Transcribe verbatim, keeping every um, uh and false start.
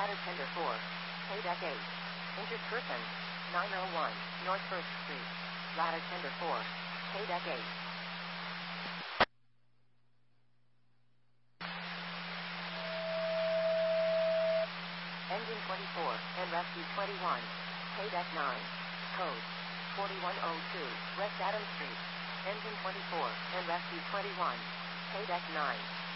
Ladder Tender four. Pay Deck eight. Injured person. nine oh one North first Street. Ladder Tender four. Pay Deck eight. Engine twenty-four and Rescue twenty-one. Pay Deck nine. Code forty-one oh two West Adams Street. Engine twenty-four and Rescue twenty-one. Pay Deck nine.